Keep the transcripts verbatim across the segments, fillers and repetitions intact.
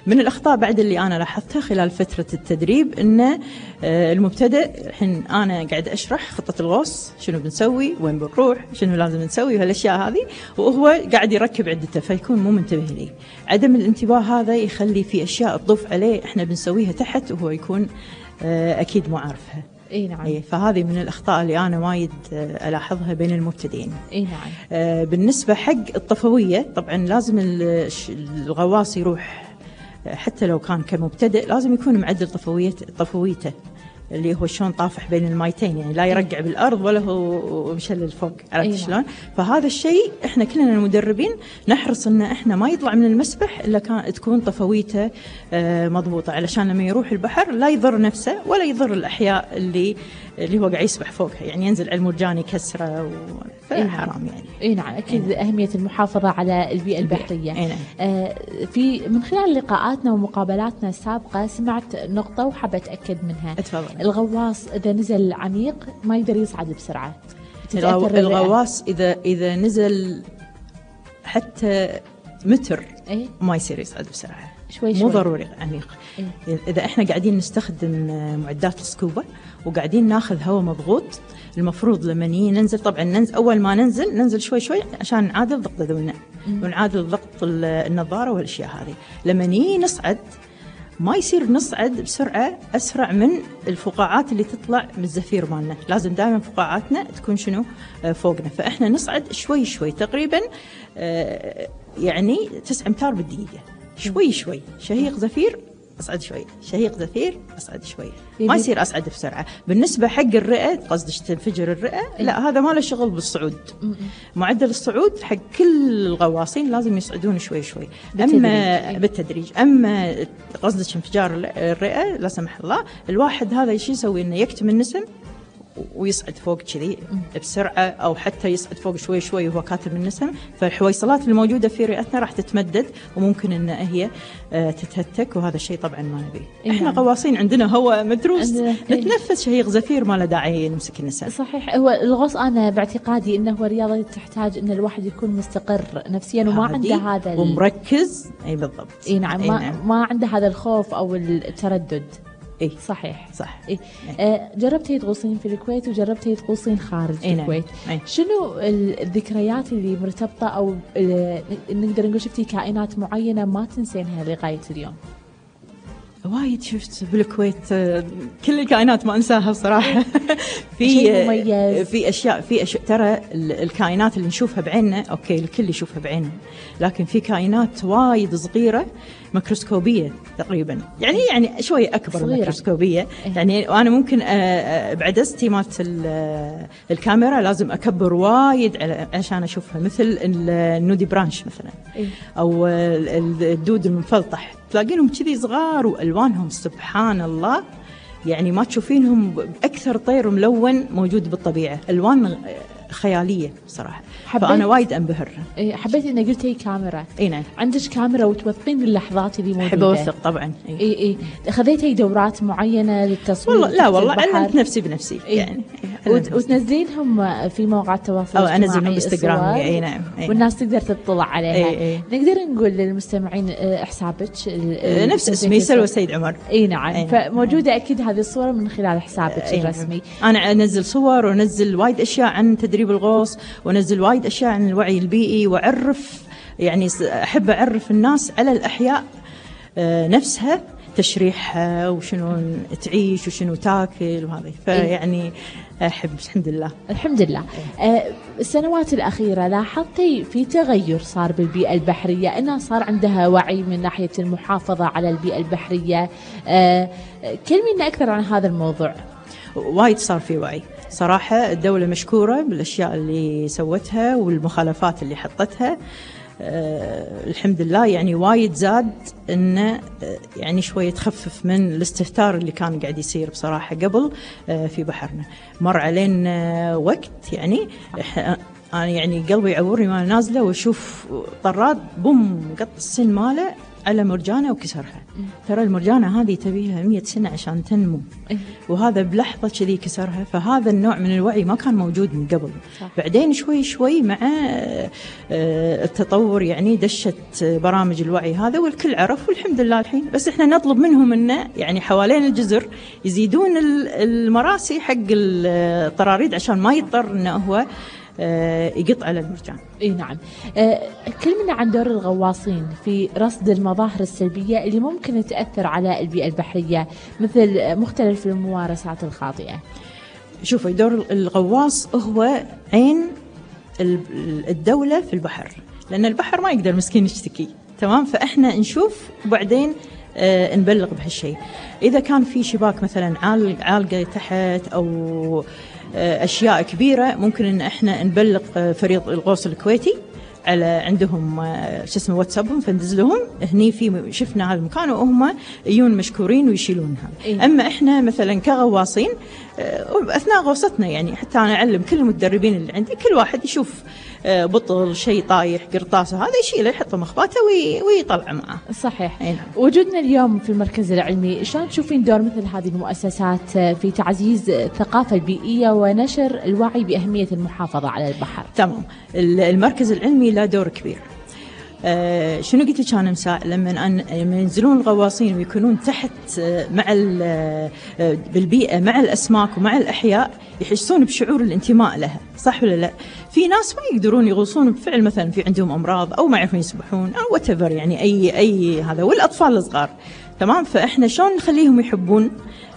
من الأخطاء بعد اللي أنا لاحظتها خلال فترة التدريب إن المبتدئ الحين أنا قاعد أشرح خطة الغوص شنو بنسوي وين بنروح شنو لازم نسوي وهالأشياء هذه، وهو قاعد يركب عدته فيكون مو منتبه لي. عدم الانتباه هذا يخلي في أشياء تضيف عليه إحنا بنسويها تحت وهو يكون أكيد مو عارفها. اي نعم. إيه فهذه من الأخطاء اللي أنا وايد ألاحظها بين المبتدئين. اي نعم. آه بالنسبة حق الطفوية طبعا لازم الغواص يروح حتى لو كان كمبتدئ لازم يكون معدل طفويته طفويته اللي هو شلون طافح بين المايتين، يعني لا يرجع بالأرض ولا هو مشلل فوق، عرفت أيوة. شلون؟ فهذا الشيء إحنا كلنا المدربين نحرص إن إحنا ما يطلع من المسبح إلا كان تكون طفويته آه مضبوطة، علشان لما يروح البحر لا يضر نفسه ولا يضر الأحياء اللي اللي هو قاعد يسبح فوقها، يعني ينزل على المرجان يكسره و... فحرام يعني. اي نعم اكيد. إيه. اهميه المحافظه على البيئه البحريه. إيه. آه في من خلال لقاءاتنا ومقابلاتنا السابقه سمعت نقطه وحابه اتاكد منها. اتفضل. الغواص اذا نزل عميق ما يقدر يصعد بسرعه. الغو... الغواص اذا اذا نزل حتى متر إيه؟ ما يصير يصعد بسرعه، شوي مو شوي. ضروري عميق. إيه؟ اذا احنا قاعدين نستخدم معدات السكوبا وقاعدين ناخذ هواء مضغوط، المفروض لما ننزل طبعا ننزل اول ما ننزل ننزل شوي شوي عشان نعادل ضغط ذونا ونعادل ضغط النظاره والاشياء هذه. لما نيجي نصعد ما يصير نصعد بسرعه اسرع من الفقاعات اللي تطلع من الزفير مالنا، لازم دائما فقاعاتنا تكون شنو فوقنا، فاحنا نصعد شوي شوي تقريبا يعني تسعة امتار بالدقيقه، شوي شوي شهيق زفير أصعد شوي، شهيق زفير أصعد شوي، ما يصير أصعد بسرعة. بالنسبة حق الرئة قصدش تنفجر الرئة، لا هذا ما له شغل بالصعود. معدل الصعود حق كل الغواصين لازم يصعدون شوي شوي أما بالتدريج. أما قصدش انفجار الرئة لا سمح الله، الواحد هذا ايش يسوي؟ إنه يكتم النسم ويصعد فوق كذي بسرعة، أو حتى يصعد فوق شوي شوي وهو كاتم النسم، فالحويصلات الموجودة في رئتنا راح تتمدد وممكن إن هي تتهتك، وهذا الشيء طبعا ما نبيه. إحنا غواصين عندنا هواء مدروس نتنفس شهيق زفير، ما له داعي نمسك النسم. صحيح. هو الغوص أنا باعتقادي إنه هو رياضة تحتاج إن الواحد يكون مستقر نفسيا وما عنده هذا ومركز. أي بالضبط. إيه نعم. ما, نعم. ما عنده هذا الخوف أو التردد. إيه صحيح صح. إيه. آه جربتي تغوصين في الكويت وجربتي تغوصين خارج إيه الكويت. إيه. شنو الذكريات اللي مرتبطة أو نقدر نقول شفتي كائنات معينة ما تنسينها لغاية اليوم؟ وايد شفت بالكويت كل الكائنات ما انساها صراحه. في في اشياء في أشياء ترى الكائنات اللي نشوفها بعيننا اوكي الكل يشوفها بعينه، لكن في كائنات وايد صغيره ميكروسكوبيه تقريبا، يعني يعني شوي اكبر ميكروسكوبيه. يعني وانا ممكن بعدستي مالت الكاميرا لازم اكبر وايد عشان اشوفها، مثل النودي برانش مثلا او الدود المفلطح، تلاقينهم كذي صغار والوانهم سبحان الله يعني ما تشوفينهم باكثر طير ملون موجود بالطبيعه، الوان خياليه بصراحه. فانا وايد انبهر. حبيت اني قلتي كاميرا. اي نعم. عندك كاميرا وتوثقين اللحظات اللي موجوده؟ احب اوثق طبعا. اي اي, إي. اخذتي دورات معينه للتصوير؟ والله لا والله علمت نفسي بنفسي. إيه؟ يعني وتنزلينهم في مواقع التواصل الاجتماعي؟ او انزلهم بانستغرام. اي نعم. أي. والناس تقدر تطلع عليها. أي أي. نقدر نقول للمستمعين حسابك نفس اسمي سلوى سيد عمر. اي نعم. أي. فموجوده اكيد هذه الصوره من خلال حسابك أي. الرسمي. انا انزل صور وانزل وايد اشياء عن تدريب الغوص، وانزل وايد اشياء عن الوعي البيئي، واعرف يعني احب اعرف الناس على الاحياء نفسها، تشريحها وشنو تعيش وشنو تاكل وهذا. فيعني احب الحمد لله. الحمد لله. آه السنوات الاخيره لاحظتي في تغير صار بالبيئه البحريه، انها صار عندها وعي من ناحيه المحافظه على البيئه البحريه؟ آه كلمينا اكثر عن هذا الموضوع. وايد صار في وعي صراحة، الدولة مشكورة بالأشياء اللي سوتها والمخالفات اللي حطتها. أه الحمد لله يعني وايد زاد إنه يعني شوية تخفف من الاستهتار اللي كان قاعد يصير بصراحة قبل أه في بحرنا. مر علينا وقت يعني أنا يعني قلبي يعورني وأنا نازلة وأشوف طراد بوم قط السن ماله على مرجانة وكسرها. ترى المرجانة هذه تبيها مية سنة عشان تنمو، وهذا بلحظة كذي كسرها. فهذا النوع من الوعي ما كان موجود من قبل. صح. بعدين شوي شوي مع التطور يعني دشت برامج الوعي هذا والكل عرف، والحمد لله الحين. بس احنا نطلب منهم انه يعني حوالين الجزر يزيدون المراسي حق الطراريد عشان ما يضطر انه هو يقط على المرجان. اي نعم. آه، كلمنا عن دور الغواصين في رصد المظاهر السلبية اللي ممكن تأثر على البيئة البحرية مثل مختلف الممارسات الخاطئة. شوفي، دور الغواص هو عين الدولة في البحر، لأن البحر ما يقدر مسكين يشتكي، تمام؟ فإحنا نشوف وبعدين آه نبلغ بهالشيء. إذا كان في شباك مثلا عال عالقة تحت أو أشياء كبيرة، ممكن إن إحنا نبلغ فريق الغوص الكويتي على عندهم شو اسمه واتسابهم، فندز لهم هني في شفنا هذا المكان وهم يجون مشكورين ويشيلونها. إيه؟ أما إحنا مثلا كغواصين أثناء غوصتنا يعني حتى أنا أعلم كل المدربين اللي عندي، كل واحد يشوف بطل شيء طايح قرطاسه هذا يشيله يحطه مخباته ويطلع معه. صحيح. نعم. وجودنا اليوم في المركز العلمي، شلون تشوفين دور مثل هذه المؤسسات في تعزيز الثقافة البيئية ونشر الوعي بأهمية المحافظة على البحر؟ تمام. المركز العلمي له دور كبير. آه شنو قلت لك انا مساء لما أن لما ينزلون الغواصين ويكونون تحت آه مع آه بالبيئه مع الاسماك ومع الاحياء، يحسون بشعور الانتماء لها، صح ولا لا؟ في ناس ما يقدرون يغوصون بفعل، مثلا في عندهم امراض او ما يعرفون يسبحون او وات ايفر يعني اي اي هذا، والاطفال الصغار، تمام؟ فاحنا شلون نخليهم يحبون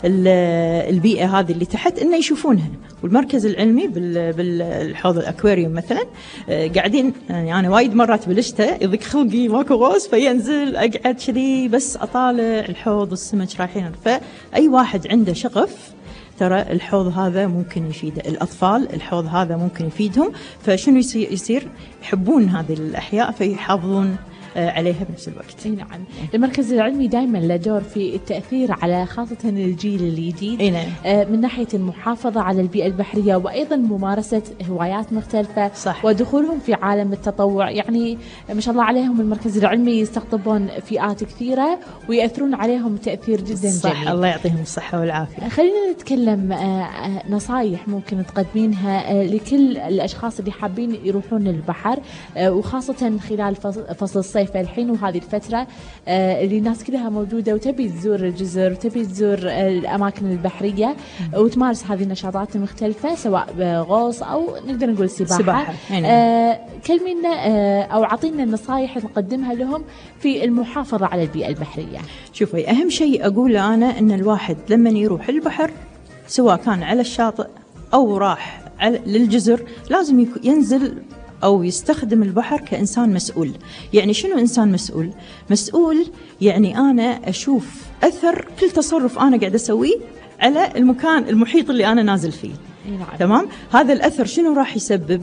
البيئه هذه اللي تحت، انه يشوفونها. والمركز العلمي بالحوض الاكواريوم مثلا قاعدين يعني انا وايد مرات بالشتاء يضيق خلقي ماكو غوص، فينزل اقعد كذي بس اطالع الحوض والسمك رايحين. فاي واحد عنده شغف ترى الحوض هذا ممكن يفيد الأطفال، الحوض هذا ممكن يفيدهم. فشنو يصير؟ يحبون هذه الأحياء فيحافظون عليها بنفس الوقت. نعم. المركز العلمي دائما له دور في التأثير على خاصة الجيل الجديد. نعم. من ناحية المحافظة على البيئة البحرية وأيضا ممارسة هوايات مختلفة. صح. ودخولهم في عالم التطوع. يعني ما شاء الله عليهم المركز العلمي يستقطبون فئات كثيرة ويأثرون عليهم تأثير جدا صح جميل. الله يعطيهم الصحة والعافية. خلينا نتكلم نصايح ممكن تقدمينها لكل الأشخاص اللي حابين يروحون للبحر، وخاصة خلال فصل الصيف الحين وهذه الفترة اللي الناس كلها موجودة وتبي تزور الجزر وتبي تزور الأماكن البحرية وتمارس هذه النشاطات المختلفة سواء غوص أو نقدر نقول سباحة, سباحة. آه كلمينا آه أو عطينا النصائح نقدمها لهم في المحافظة على البيئة البحرية. شوفي، أهم شيء أقوله أنا أن الواحد لما يروح البحر سواء كان على الشاطئ أو راح للجزر لازم ينزل أو يستخدم البحر كإنسان مسؤول. يعني شنو إنسان مسؤول؟ مسؤول يعني أنا أشوف أثر كل تصرف أنا قاعد أسويه على المكان المحيط اللي أنا نازل فيه. نعم. تمام؟ هذا الأثر شنو راح يسبب؟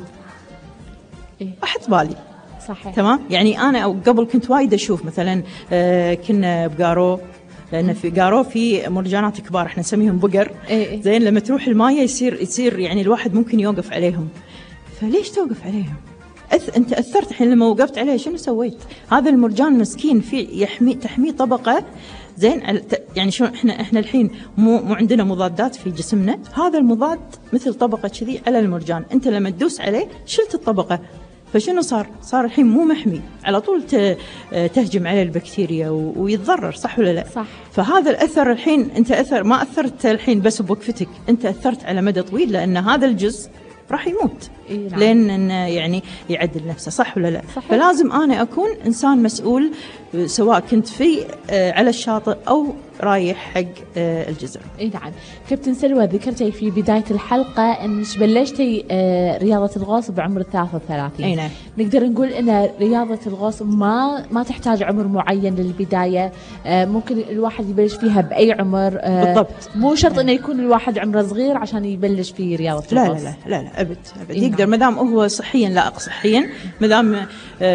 إيه؟ أحط بالي. صحيح. تمام؟ يعني أنا قبل كنت وايد أشوف مثلا آه كنا بقارو، لأن في قارو في مرجانات كبار احنا نسميهم بقر. إيه؟ زين لما تروح المايه يصير يصير يعني الواحد ممكن يوقف عليهم. فليش توقف عليهم؟ أث... أنت أثرت الحين لما وقفت عليه، شنو سويت؟ هذا المرجان مسكين في يحمي تحميه طبقة زين. يعني شو احنا احنا الحين مو مو عندنا مضادات في جسمنا، هذا المضاد مثل طبقة كذي على المرجان، أنت لما تدوس عليه شلت الطبقة، فشنو صار؟ صار الحين مو محمي، على طول تهجم عليه البكتيريا ويتضرر، صح ولا لا؟ صح. فهذا الأثر الحين أنت أثر ما أثرت الحين بس بوقفتك، أنت أثرت على مدى طويل، لأن هذا الجزء راح يموت. إيه نعم. لين يعني يعدل نفسه، صح ولا لا؟ صحيح. فلازم أنا أكون إنسان مسؤول سواء كنت في على الشاطئ أو رايح حق الجزر. اي نعم. كابتن سلوى، ذكرتي في بداية الحلقة انك بلشتي رياضة الغوص بعمر ثلاثة وثلاثين. اي نعم. نقدر نقول ان رياضة الغوص ما ما تحتاج عمر معين للبداية، ممكن الواحد يبلش فيها بأي عمر. بالضبط. مو شرط انه يكون الواحد عمره صغير عشان يبلش في رياضة لا الغوص. لا لا لا لا أبد أبد. إيه يقدر ما دام هو صحيا لائق صحيا، ما دام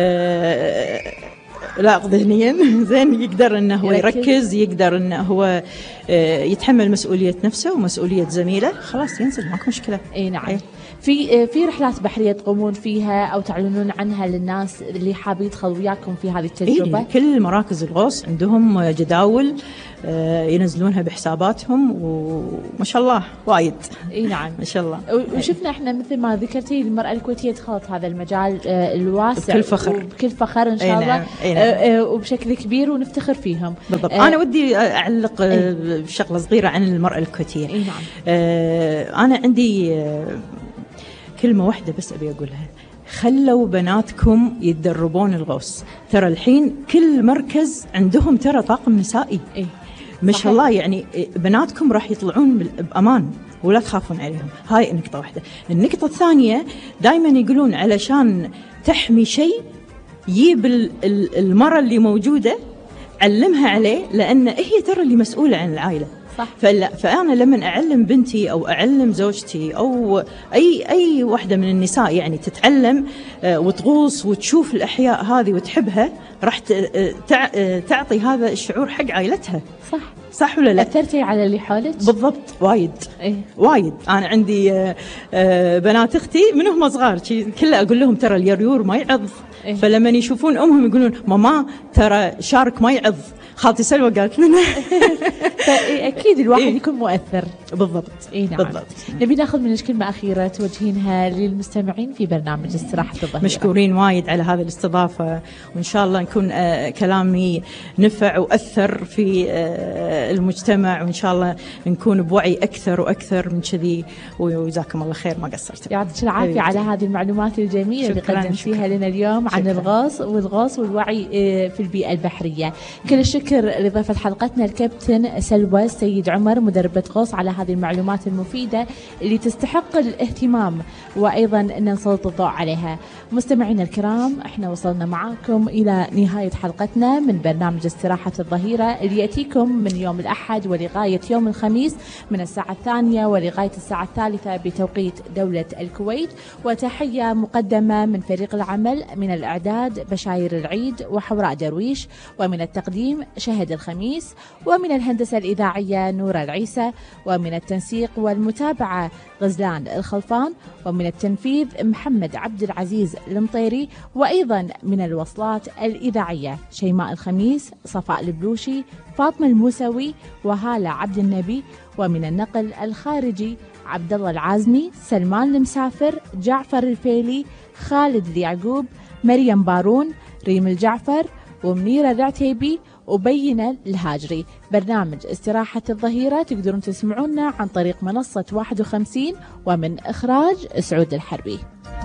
آه لائق ذهنيا زين، يقدر انه هو يركز، يقدر انه هو يتحمل مسؤولية نفسه ومسؤولية زميله، خلاص ينزل ماكو مشكلة. اي نعم. أي. في في رحلات بحريه تقومون فيها او تعلنون عنها للناس اللي حاب يدخل وياكم في هذه التجربه؟ إيه، كل مراكز الغوص عندهم جداول ينزلونها بحساباتهم، وما شاء الله وايد. اي نعم ما شاء الله. وشفنا احنا مثل ما ذكرتي المرأة الكويتية دخلت هذا المجال الواسع بكل فخر، وبكل فخر ان شاء أي الله. نعم. أي نعم. وبشكل كبير ونفتخر فيهم بالضبط. أنا ودي أعلق بشغلة صغيرة عن المرأة الكويتية. اي نعم. أنا عندي كلمة واحدة بس أبي أقولها: خلوا بناتكم يتدربون الغوص. ترى الحين كل مركز عندهم ترى طاقم نسائي. إيه؟ ما شاء الله، يعني بناتكم راح يطلعون بأمان ولا تخافون عليهم. هاي نقطة واحدة. النقطة الثانية، دايما يقولون علشان تحمي شيء يجيب المرأة اللي موجودة علمها عليه، لأن هي ترى اللي مسؤولة عن العائلة. صح. فلا فأنا لما أعلم بنتي أو أعلم زوجتي أو أي أي واحدة من النساء يعني تتعلم وتغوص وتشوف الأحياء هذه وتحبها، راح تعطي هذا الشعور حق عائلتها. صح. صح ولا لا؟ أثرتي على اللي حولك؟ بالضبط. وايد. إيه؟ وايد. أنا عندي بنات أختي من هم صغار كله أقول لهم ترى اليريور ما يعض. إيه؟ فلما يشوفون أمهم يقولون ماما ترى شارك ما يعض. خالتي سلوى قالت لنا. أكيد الواحد إيه؟ يكون مؤثر. بالضبط. إيه نعم. بالضبط. نبي ناخذ منك كلمة أخيرة توجهينها للمستمعين في برنامج استراحة الظهيرة. مشكورين وايد على هذه الاستضافة، وإن شاء الله نكون آه كلامي نفع وأثر في آه المجتمع، وإن شاء الله نكون بوعي أكثر وأكثر من كذي. وجزاكم الله خير، ما قصرتوا. يعطيك العافية على هذه المعلومات الجميلة اللي قدمتيها لنا اليوم عن الغوص والغوص والوعي في البيئة البحرية. كل الشكر لضيفة حلقتنا الكابتن سلوى السيد عمر، مدربة غوص، على هذه المعلومات المفيدة اللي تستحق الاهتمام وأيضا أن نسلط الضوء عليها. مستمعينا الكرام، احنا وصلنا معاكم إلى نهاية حلقتنا من برنامج استراحة الظهيرة اللي يأتيكم من يوم الأحد ولغاية يوم الخميس من الساعة الثانية ولغاية الساعة الثالثة بتوقيت دولة الكويت. وتحية مقدمة من فريق العمل، من الإعداد بشاير العيد وحوراء درويش، ومن التقديم شهد الخميس، ومن الهندسة الإذاعية نور العيسى، ومن التنسيق والمتابعة غزلان الخلفان، ومن التنفيذ محمد عبد العزيز المطيري، وأيضا من الوصلات الإذاعية شيماء الخميس، صفاء البلوشي، فاطمة الموسوي، وهالة عبد النبي، ومن النقل الخارجي عبد الله العازمي، سلمان المسافر، جعفر الفيلي، خالد اليعقوب، مريم بارون، ريم الجعفر، ومنيرة العتيبي، وبينة الهاجري. برنامج استراحة الظهيرة تقدرون تسمعونا عن طريق منصة واحد وخمسين، ومن إخراج سعود الحربي.